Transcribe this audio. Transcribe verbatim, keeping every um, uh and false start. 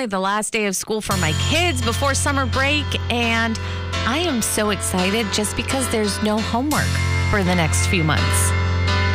only the last day of school for my kids before summer break, and I am so excited just because there's no homework for the next few months.